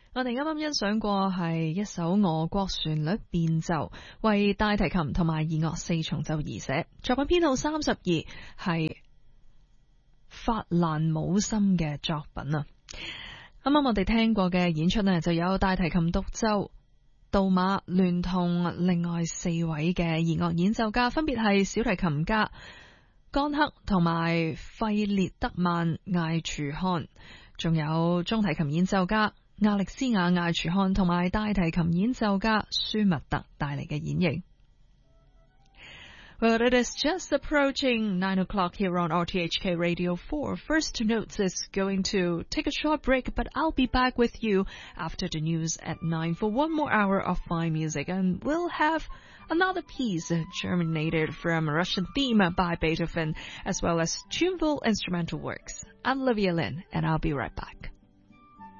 我哋啱啱欣賞過係一首俄國旋律變奏，為大提琴同埋二樂四重奏而寫，作品編號32，係法蘭姆森嘅作品啊。啱啱我哋聽過嘅演出呢，就有大提琴獨奏、杜馬聯同另外4位嘅二樂演奏家，分別係小提琴家岡克同埋費列德曼艾廚漢，仲有中提琴演奏家亞力斯亞艾廚漢同埋大提琴演奏家舒密特帶嚟嘅演繹。Well, it is just approaching 9 o'clock here on RTHK Radio 4. First Notes is going to take a short break, but I'll be back with you after the news at 9 for one more hour of fine music. And we'll have another piece germinated from a Russian theme by Beethoven, as well as tuneful instrumental works. I'm Olivia Lin, and I'll be right back.